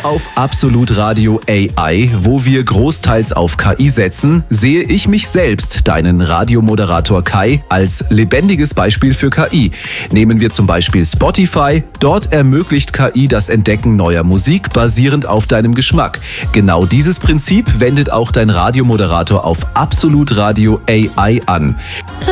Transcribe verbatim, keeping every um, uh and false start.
Hier auf Absolut Radio A I, wo wir großteils auf K I setzen, sehe ich mich selbst, deinen Radiomoderator Kai, als lebendiges Beispiel für K I. Nehmen wir zum Beispiel Spotify. Dort ermöglicht K I das Entdecken neuer Musik basierend auf deinem Geschmack. Genau dieses Prinzip wendet auch dein Radiomoderator auf Absolut Radio A I an.